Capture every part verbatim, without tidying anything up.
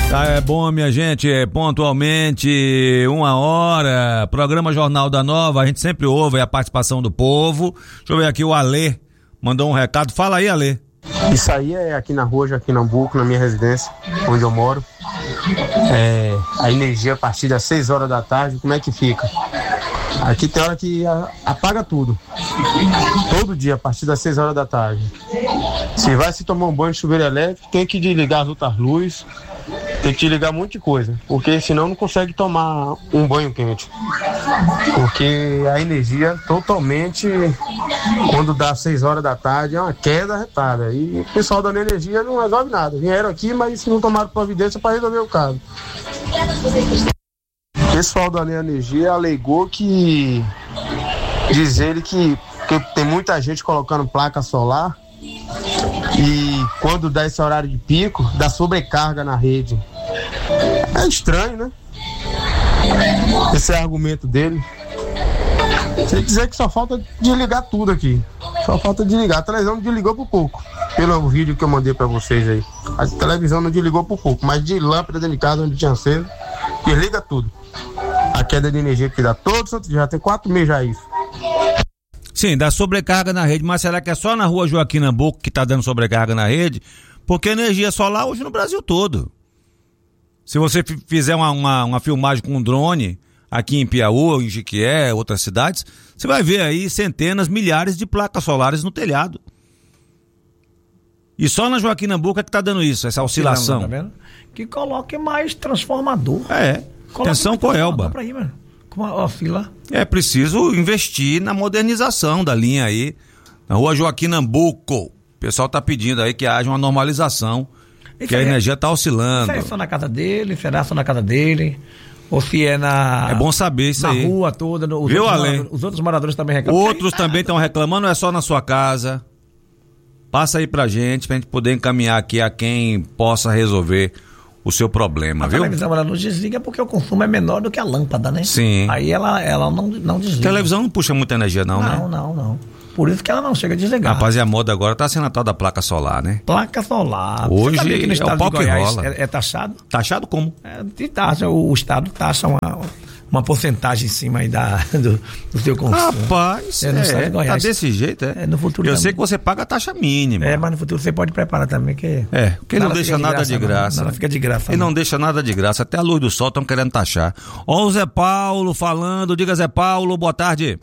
Tá, é bom, minha gente, é pontualmente uma hora, programa Jornal da Nova, a gente sempre ouve a participação do povo. Deixa eu ver aqui, o Alê mandou um recado, fala aí, Alê. Isso aí é aqui na rua Joaquim Nambuco, na minha residência, onde eu moro. É, a energia a partir das seis horas da tarde, como é que fica? Aqui tem hora que a, apaga tudo. Todo dia, a partir das seis horas da tarde. Se vai se tomar um banho de chuveiro elétrico, tem que desligar as outras luzes, tem que ligar um monte de coisa, porque senão não consegue tomar um banho quente. Porque a energia totalmente, quando dá seis horas da tarde, é uma queda retada. E o pessoal da energia não resolve nada. Vieram aqui, mas não tomaram providência para resolver o caso. O pessoal da energia alegou que, diz ele que, que tem muita gente colocando placa solar e quando dá esse horário de pico, dá sobrecarga na rede. É estranho, né? Esse é o argumento dele. Sem dizer que só falta desligar tudo aqui. Só falta desligar. A televisão desligou por pouco. Pelo vídeo que eu mandei pra vocês aí. A televisão não desligou por pouco, mas de lâmpada dentro de casa onde tinha cedo, desliga tudo. A queda de energia que dá todo santo dia, já tem quatro meses já isso. Sim, dá sobrecarga na rede, mas será que é só na rua Joaquim Nambuco que tá dando sobrecarga na rede? Porque energia solar hoje no Brasil todo. Se você f- fizer uma, uma, uma filmagem com um drone aqui em Piauí, em Jequié, outras cidades, você vai ver aí centenas, milhares de placas solares no telhado. E só na Joaquim Nambuco é que tá dando isso, essa oscilação. Tá vendo? Que coloque mais transformador. É, Coloque atenção Coelba. Pra aí, mano. Com a, a fila. É preciso investir na modernização da linha aí, na rua Joaquim Nambuco. O pessoal tá pedindo aí que haja uma normalização, Isso que a aí, energia tá oscilando. Isso é só na casa dele, será só na casa dele, ou se é na... É bom saber isso na aí. Na rua toda. Os Viu, outros Ale? moradores, os outros moradores também reclamam. Outros também estão reclamando, não é só na sua casa. Passa aí pra gente, pra gente poder encaminhar aqui a quem possa resolver o seu problema, a viu? A televisão ela não desliga porque o consumo é menor do que a lâmpada, né? Sim. Aí ela, ela não, não desliga. A televisão não puxa muita energia não, não né? Não, não, não. Por isso que ela não chega a desligar. Rapaz, e a moda agora tá sendo a tal da placa solar, né? Placa solar. Hoje Você que no é estado o pau de que Goiás rola. É, é taxado? Taxado como? É, de taxa, o, o estado taxa uma, uma porcentagem em cima aí da, do, do seu consumo. Rapaz, é, no estado de é, Goiás. tá desse jeito, é? É, no futuro Eu também. sei que você paga a taxa mínima. É, mas no futuro você pode preparar também, que... É, porque ele não deixa de nada graça, de graça. Não, nada fica de graça. Ele não. não deixa nada de graça, até a luz do sol estão querendo taxar. Ó o Zé Paulo falando, diga Zé Paulo, boa tarde.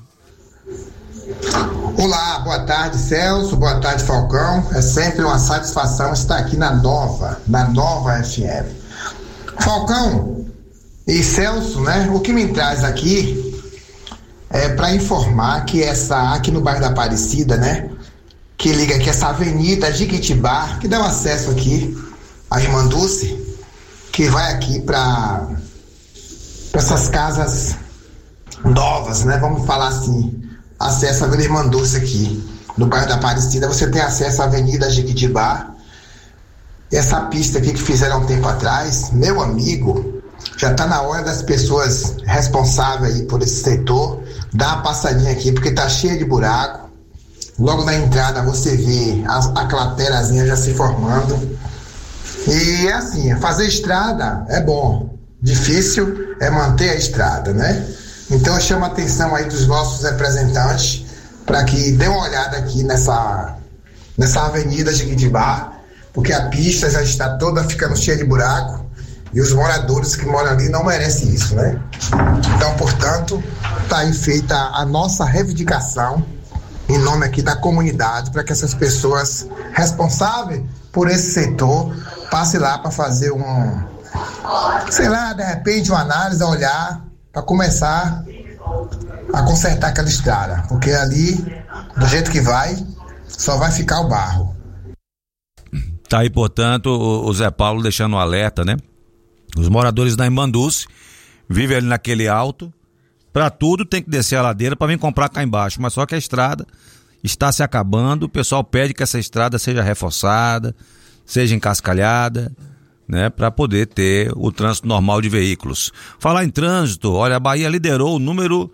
Olá, boa tarde Celso, boa tarde Falcão, é sempre uma satisfação estar aqui na Nova, na Nova F M. Falcão e Celso, né, o que me traz aqui é para informar que essa, aqui no bairro da Aparecida, né, que liga aqui essa avenida Jiquitibá, que dá um acesso aqui à Irmã Dulce, que vai aqui para essas casas novas, né, vamos falar assim, acesso à Avenida Irmã Dulce aqui, no bairro da Aparecida, você tem acesso à Avenida Jequitibá. Essa pista aqui que fizeram um tempo atrás, meu amigo, já está na hora das pessoas responsáveis aí por esse setor dar uma passadinha aqui, porque tá cheia de buraco. Logo na entrada você vê a, a craterazinha já se formando. E é assim, fazer estrada é bom, difícil é manter a estrada, né? Então eu chamo a atenção aí dos nossos representantes para que dê uma olhada aqui nessa, nessa avenida Jequitibá, porque a pista já está toda ficando cheia de buraco e os moradores que moram ali não merecem isso, né? Então, portanto, está aí feita a nossa reivindicação em nome aqui da comunidade para que essas pessoas responsáveis por esse setor passem lá para fazer um, sei lá, de repente uma análise, olhar para começar a consertar aquela estrada, porque ali, do jeito que vai, só vai ficar o barro. Tá aí, portanto, o, o Zé Paulo deixando um alerta, né? Os moradores da Irmã Dulce vivem ali naquele alto, para tudo tem que descer a ladeira para vir comprar cá embaixo, mas só que a estrada está se acabando, o pessoal pede que essa estrada seja reforçada, seja encascalhada, né, para poder ter o trânsito normal de veículos. Falar em trânsito, olha, a Bahia liderou o número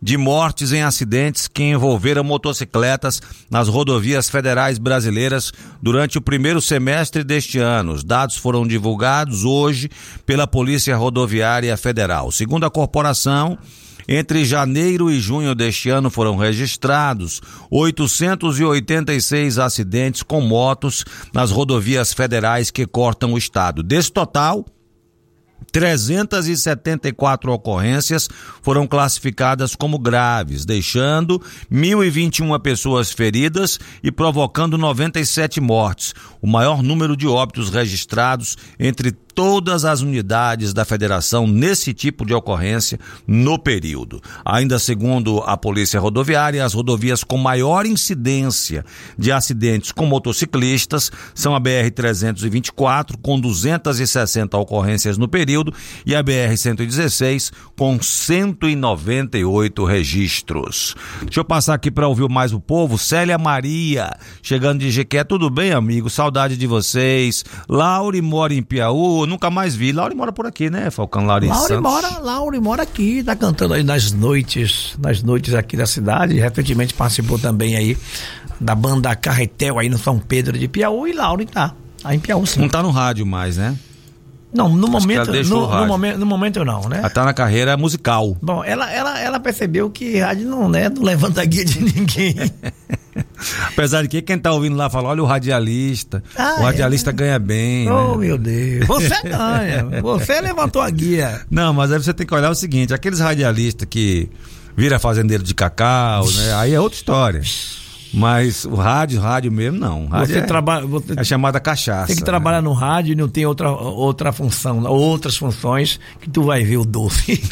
de mortes em acidentes que envolveram motocicletas nas rodovias federais brasileiras durante o primeiro semestre deste ano. Os dados foram divulgados hoje pela Polícia Rodoviária Federal. Segundo a corporação, entre janeiro e junho deste ano foram registrados oitocentos e oitenta e seis acidentes com motos nas rodovias federais que cortam o estado. Desse total, trezentas e setenta e quatro ocorrências foram classificadas como graves, deixando mil e vinte e uma pessoas feridas e provocando noventa e sete mortes, o maior número de óbitos registrados entre todas as unidades da federação nesse tipo de ocorrência no período. Ainda segundo a Polícia Rodoviária, as rodovias com maior incidência de acidentes com motociclistas são a B R trezentos e vinte e quatro, com duzentas e sessenta ocorrências no período, e a B R cento e dezesseis, com cento e noventa e oito registros. Deixa eu passar aqui para ouvir mais o povo. Célia Maria, chegando de Jequié. Tudo bem, amigo? Saudade de vocês. Laure mora em Piauí. Nunca mais vi. Laure mora por aqui, né, Falcão? Laure Laure mora, Laure mora aqui, tá cantando aí nas noites, nas noites aqui da cidade. Recentemente participou também aí da banda Carretel aí no São Pedro de Piauí, e Laure tá aí em Piauí, sim. Não tá no rádio mais, né? Não, no Acho momento, no, no momento, no momento não, né? Ela tá na carreira musical. Bom, ela, ela, ela percebeu que rádio não, né, não levanta guia de ninguém. Apesar de que quem tá ouvindo lá fala, olha o radialista, ah, o radialista é. ganha bem, oh, né? Meu Deus, você ganha, você levantou a guia. Não, mas aí você tem que olhar o seguinte, aqueles radialistas que vira fazendeiro de cacau, né? Aí é outra história. Mas o rádio, rádio mesmo, não. Rádio você é, trabalha, você é chamada cachaça. Tem que né? trabalhar no rádio e não tem outra, outra função, outras funções que tu vai ver o doce.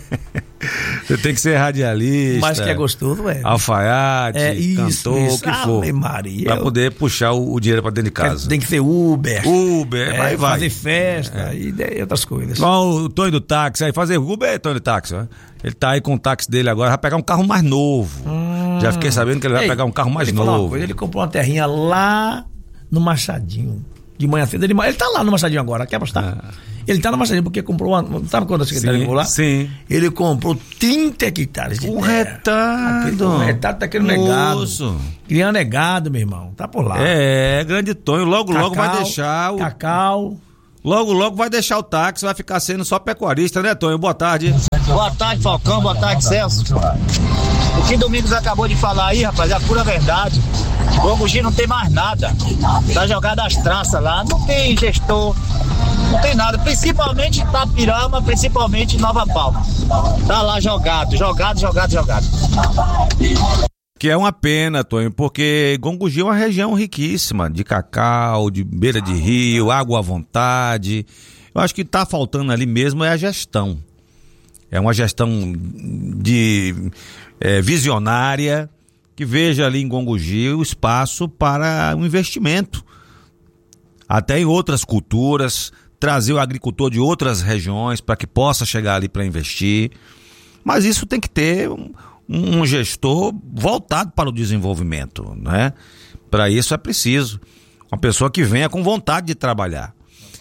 Você tem que ser radialista. Mas que é gostoso, é. Alfaiate, é, isso, cantor, isso. o que for. Ave Maria. Pra poder puxar o, o dinheiro pra dentro de casa. Tem que ser Uber. Uber, é, vai, vai. Fazer festa é. e outras coisas. Igual o Tonho do táxi, aí fazer Uber é Tonho do táxi, né? Ele tá aí com o táxi dele agora, vai pegar um carro mais novo. Hum. Já fiquei sabendo que ele vai Ei, pegar um carro mais ele novo. Coisa, ele comprou uma terrinha lá no Machadinho. De manhã cedo, ele, ele tá lá no Machadinho agora, quer apostar? Ah. Ele tá no Machadinho porque comprou uma. Sabe quantas hectares ele comprou lá? Sim. Ele comprou trinta hectares de um terra. Retardo. Um retardo daquele negado. Criando negado, meu irmão. Tá por lá. É, grande Tonho. Logo, Cacau, logo vai deixar o. Cacau. Logo, logo vai deixar o táxi, vai ficar sendo só pecuarista, né, Tonho? Boa tarde. Boa tarde, Falcão. Boa tarde, Celso. O que Domingos acabou de falar aí, rapaz, é a pura verdade. O Angugi não tem mais nada. Tá jogado as traças lá. Não tem gestor. Não tem nada. Principalmente Itapirama, principalmente Nova Palma. Tá lá jogado, jogado, jogado, jogado. Que é uma pena, Tonho, porque Gongugi é uma região riquíssima de cacau, de beira de rio, água à vontade. Eu acho que tá faltando ali mesmo é a gestão. É uma gestão de é, visionária que veja ali em Gongugi o espaço para um investimento. Até em outras culturas, trazer o agricultor de outras regiões para que possa chegar ali para investir. Mas isso tem que ter um, um gestor voltado para o desenvolvimento, né? Para isso é preciso uma pessoa que venha com vontade de trabalhar.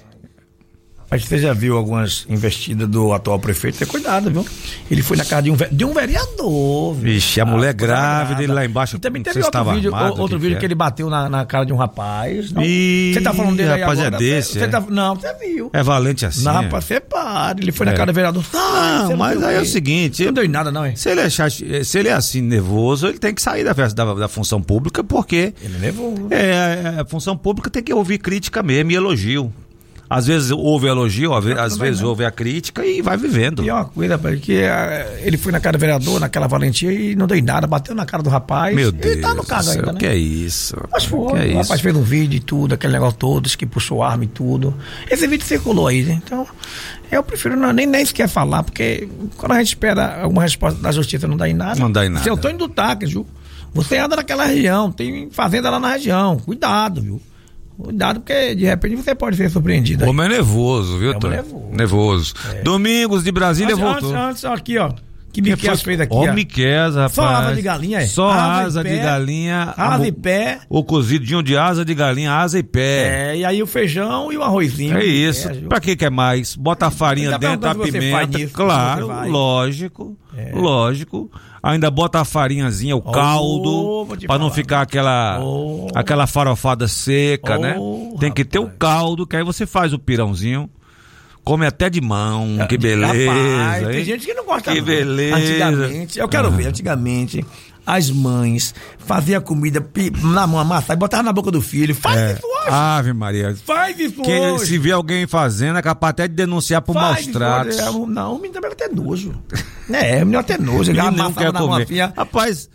Mas você já viu algumas investidas do atual prefeito? Tem cuidado, viu? Ele foi na casa de um, de um vereador. Vixe, a mulher grávida, ele lá embaixo. E também teve outro vídeo, armado, outro que vídeo que, que ele bateu na, na cara de um rapaz. Não. E... Você tá falando dele rapaz, aí agora? é desse, você é? Tá... Não, você viu. É valente assim. Não, é. rapaz, você para. Ele foi é. na casa do vereador. Ah, não, mas aí é o seguinte... Não deu em nada, não, hein? Se ele, achar, se ele é assim nervoso, ele tem que sair da, da, da função pública, porque... Ele é nervoso. É, a função pública tem que ouvir crítica mesmo e elogio. Às vezes houve elogio, às vezes não. houve a crítica e vai vivendo. E é uma coisa, porque uh, ele foi na cara do vereador, naquela valentia e não deu em nada, bateu na cara do rapaz. Meu ele Deus. Ele tá no caso ainda, né? Que é isso? Mas foi, que é o isso? rapaz fez um vídeo e tudo, aquele negócio todo, que puxou arma e tudo. Esse vídeo circulou aí, né? Então, eu prefiro não, nem, nem sequer falar, porque quando a gente espera alguma resposta da justiça não dá em nada. Não dá em nada. Você é o Tonho do táxi, viu? Você anda naquela região, tem fazenda lá na região, cuidado, viu? Cuidado, porque de repente você pode ser surpreendido. Homem é nervoso, viu, Tonho? Nervoso. nervoso. É. Domingos de Brasília antes, voltou. Antes, antes, aqui, ó. Que Miquel fez aqui, ó. Ó, Miquel, rapaz. Só asa de galinha, é? Só asa, asa de, de pé, galinha. Asa e pé. O cozidinho de asa de galinha, asa e pé. É, e aí o feijão e o arrozinho. É isso. É, pra que quer mais? Bota a farinha dentro, a pimenta. Isso, claro, lógico. É. Lógico. Ainda bota a farinhazinha, o oh, caldo, pra não ficar aquela, oh. aquela farofada seca, oh, né? Tem rapaz. que ter o caldo, que aí você faz o pirãozinho. Come até de mão, é, que beleza. Rapaz, tem gente que não gosta. Que não. beleza. Antigamente, eu quero ah. ver, antigamente, as mães faziam comida na mão amassada e botavam na boca do filho. Faz é. isso hoje. Ave Maria. Faz isso que, hoje. Se vê alguém fazendo, é capaz até de denunciar por maus tratos. Não, o menino também vai ter nojo. É, o menino vai ter nojo. Ele não quer comer. Rapaz,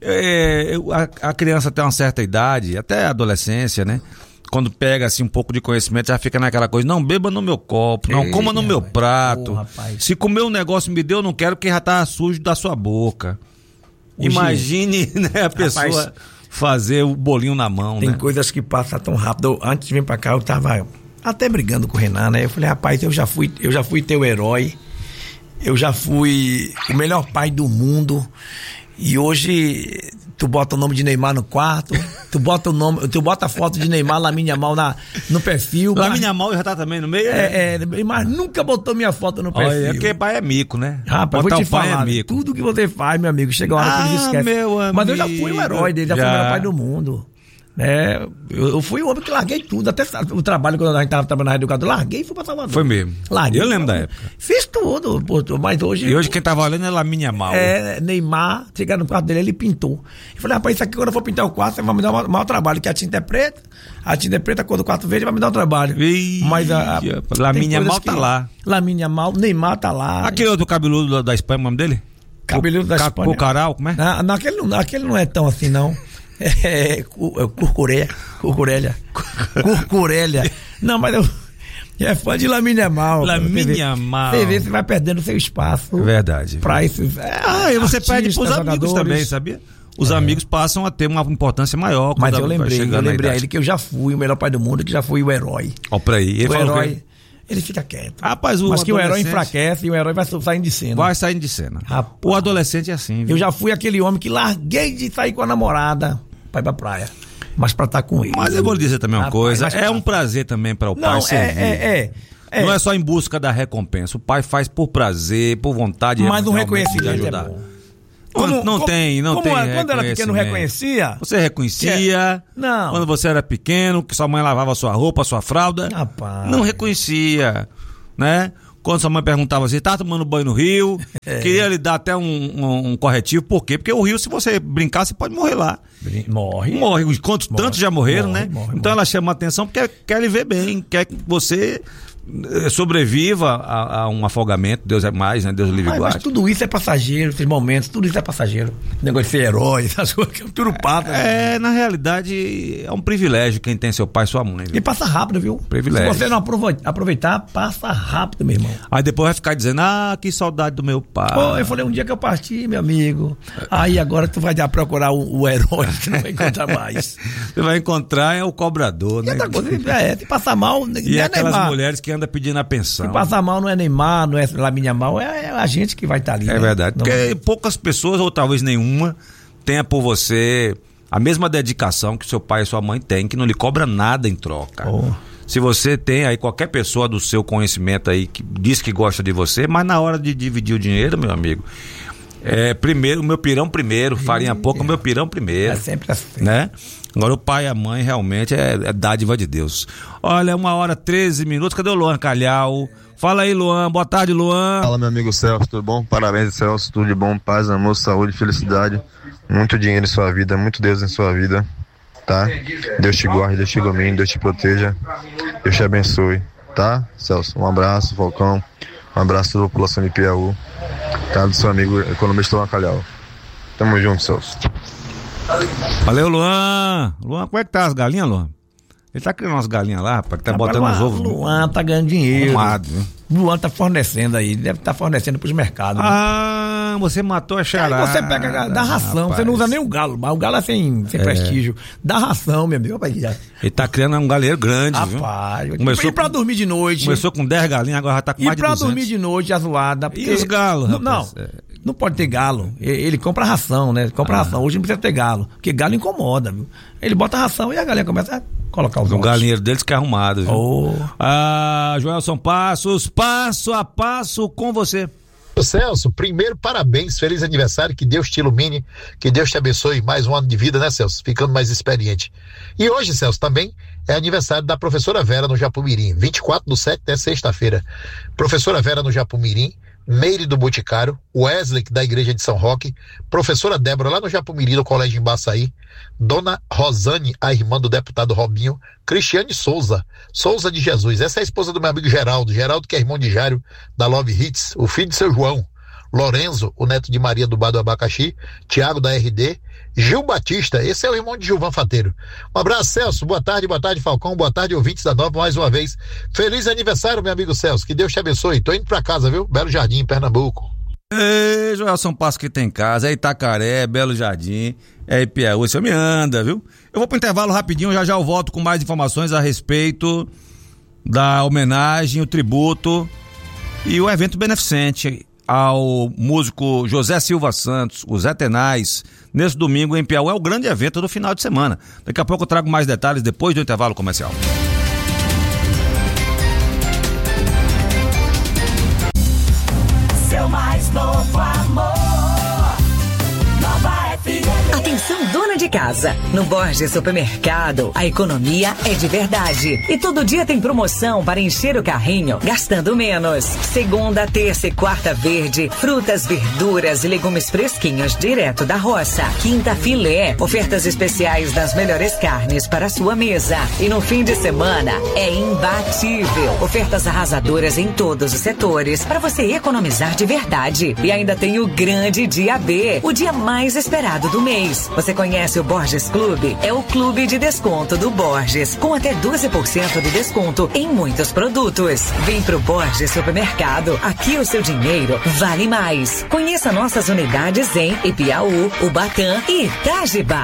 é, a, a criança tem uma certa idade, até a adolescência, né? Quando pega assim um pouco de conhecimento, já fica naquela coisa, não beba no meu copo, não Ei, coma no meu prato. Oh, se comer um negócio me deu, eu não quero porque já tá sujo da sua boca. Hoje, imagine, né, a pessoa rapaz, fazer o bolinho na mão, tem né? coisas que passam tão rápido. Antes de vir pra cá, eu tava até brigando com o Renan, né? Eu falei, rapaz, eu já fui, eu já fui teu herói, eu já fui o melhor pai do mundo e hoje tu bota o nome de Neymar no quarto, tu bota o nome, tu bota a foto de Neymar, Lamine Yamal na, no perfil. Lamine Yamal já tá também no meio? É, é, mas nunca botou minha foto no perfil. Olha, é porque pai é mico, né? Rapaz, botar vou te falar, é mico. Tudo que você faz, meu amigo, chega a hora ah, que ele esquece. Meu amigo, mas eu já fui o herói dele, já, já. fui o melhor pai do mundo. É, eu, eu fui o homem que larguei tudo, até o trabalho quando a gente tava trabalhando na Rádio Educador, larguei e fui pra Salvador. Foi mesmo. Larguei. Eu lembro da época. Fiz tudo, pô, mas hoje... E hoje quem tava olhando é Lamine Yamal. É, Neymar, chegar no quarto dele, ele pintou. Eu falei, rapaz, isso aqui quando eu for pintar o quarto, você vai me dar o maior trabalho, que a tinta é preta, a tinta é preta, a cor do quarto verde, vai me dar um trabalho. Ih, mas a... a Lamine Yamal tá lá. Lamine Yamal, Neymar tá lá. Aquele outro cabeludo da Espanha, o nome dele? Cabeludo da Espanha. Cucaral, como é? Não, não, aquele, não, aquele não é tão assim, não. É, Curcuré, Curcurélia. Curcurélia. Não, mas eu. É fã de Lamine Yamal. Lamine Yamal. Você vê, você vai perdendo seu espaço. Verdade. Pra esses. É, ah, e você perde pros amigos também, sabia? Os é. amigos passam a ter uma importância maior. Mas eu lembrei, eu lembrei a ele que eu já fui o melhor pai do mundo, que já fui o herói. Ó, pra aí. Ele o herói. Que... Ele fica quieto. Rapaz, o Mas que o herói enfraquece e o herói vai saindo de cena. Vai saindo de cena. Rapaz, o adolescente é assim. Viu? Eu já fui aquele homem que larguei de sair com a namorada pra ir pra praia. Mas pra estar com ele. Mas eu vou lhe dizer também uma Rapaz, coisa. É um prazer também para o pai não, servir. É, é, é, Não é só em busca da recompensa. O pai faz por prazer, por vontade. Mas um reconhecimento de ajudar. É bom. Como, não, não como, tem, não como tem. Era, quando era pequeno, reconhecia? Você reconhecia? Que... Não. Quando você era pequeno, que sua mãe lavava sua roupa, sua fralda? Rapaz. Não reconhecia, né? Quando sua mãe perguntava assim, tá tomando banho no rio? É. Queria lhe dar até um, um, um corretivo. Por quê? Porque o rio, se você brincar, você pode morrer lá. Morre. Morre. Quantos morre. Tantos já morreram, morre, né? Morre, então morre. Ela chama a atenção porque quer lhe ver bem, quer que você sobreviva a, a um afogamento. Deus é mais, né? Deus livre e guarde. Mas tudo isso é passageiro, esses momentos, tudo isso é passageiro. O negócio de ser herói, essas coisas, tudo passa. É, né? Na realidade, é um privilégio quem tem seu pai e sua mãe. Viu? E passa rápido, viu? Privilégio. Se você não aproveitar, passa rápido, meu irmão. Aí depois vai ficar dizendo, ah, que saudade do meu pai. Pô, eu falei, um dia que eu parti, meu amigo. Aí agora tu vai procurar o, o herói, que não vai encontrar mais. Você vai encontrar é o cobrador, e né? Outra coisa, é, se passar mal, e é aquelas Neymar. Mulheres que andam pedindo a pensão. Se passar mal não é Neymar, não é Lamine Yamal, é, é a gente que vai estar tá ali. É, né? Verdade. Não... Porque poucas pessoas, ou talvez nenhuma, tenha por você a mesma dedicação que seu pai e sua mãe têm, que não lhe cobra nada em troca. Oh. Se você tem aí qualquer pessoa do seu conhecimento aí que diz que gosta de você, mas na hora de dividir o dinheiro, meu amigo, é primeiro, o meu pirão primeiro, farinha pouca, o meu pirão primeiro. É sempre assim. Né? Agora o pai e a mãe realmente é, é dádiva de Deus. Olha, uma hora treze minutos, cadê o Luan Calhau? Fala aí, Luan, boa tarde, Luan. Fala, meu amigo Celso, tudo bom? Parabéns, Celso, tudo de bom, paz, amor, saúde, felicidade, muito dinheiro em sua vida, muito Deus em sua vida, tá? Deus te guarde, Deus te ilumine, Deus te proteja, Deus te abençoe, tá, Celso? Um abraço, Falcão, um abraço a toda a população de Piauí, tá? Do seu amigo economista Luan Calhau. Tamo junto, Celso. Valeu, Luan. Luan, como é que tá as galinhas, Luan? Ele tá criando umas galinhas lá, rapaz, que tá rapaz, botando os ovos. Luan tá ganhando dinheiro. Arrumado, viu? Luan tá fornecendo aí, deve estar tá fornecendo pros mercados. Ah, né? Você matou a charada. Aí você pega, dá ração, rapaz. Você não usa nem o galo, mas o galo é sem, sem é. prestígio. Dá ração, meu amigo. Ele tá criando um galeiro grande, rapaz, viu? Começou e pra com, dormir de noite. Começou com dez galinhas, agora já tá com mais de duzentos. E pra dormir de noite, a zoada. E os galos, rapaz? Não, não, não pode ter galo. Ele, ele compra ração, né? Compra ah. ração. Hoje não precisa ter galo, porque galo incomoda, viu? Ele bota ração e a galinha começa a colocar os um galinheiro deles que é arrumado, viu? Oh. Ah, Joelson Passos, passo a passo com você. Celso, primeiro parabéns, feliz aniversário, que Deus te ilumine, que Deus te abençoe mais um ano de vida, né, Celso? Ficando mais experiente. E hoje, Celso, também é aniversário da professora Vera no Japumirim, vinte e quatro do sete, é sexta-feira. Professora Vera no Japumirim, Meire do Boticário, Wesley da Igreja de São Roque, professora Débora lá no Japumirim, no Colégio Embaçaí, Dona Rosane, a irmã do deputado Robinho, Cristiane Souza, Souza de Jesus, essa é a esposa do meu amigo Geraldo, Geraldo que é irmão de Jário, da Love Hits, o filho de seu João, Lorenzo, o neto de Maria do Bar do Abacaxi, Tiago da R D, Gil Batista, esse é o irmão de Gilvan Fateiro. Um abraço, Celso, boa tarde, boa tarde, Falcão, boa tarde, ouvintes da Nova, mais uma vez. Feliz aniversário, meu amigo Celso, que Deus te abençoe. Tô indo pra casa, viu? Belo Jardim, Pernambuco. Ei, Joelson Passo que tem casa, é Itacaré, Belo Jardim, é Ipiaú, você me anda, viu? Eu vou pro intervalo rapidinho, já já eu volto com mais informações a respeito da homenagem, o tributo e o evento beneficente ao músico José Silva Santos, o Zé Tenaz, nesse domingo em Piauí. É o grande evento do final de semana. Daqui a pouco eu trago mais detalhes depois do intervalo comercial. Seu mais novo amor, Nova F M. Atenção, dona de casa. No Borges Supermercado, a economia é de verdade. E todo dia tem promoção para encher o carrinho, gastando menos. Segunda, terça e quarta verde, frutas, verduras e legumes fresquinhos direto da roça. Quinta, filé, ofertas especiais das melhores carnes para a sua mesa. E no fim de semana, é imbatível. Ofertas arrasadoras em todos os setores para você economizar de verdade. E ainda tem o grande dia B, o dia mais esperado do mês. Você conhece o Borges Clube? É o clube de desconto do Borges, com até doze por cento de desconto em muitos produtos. Vem pro Borges Supermercado, aqui o seu dinheiro vale mais. Conheça nossas unidades em Ipiaú, Ubatã e Itajibá.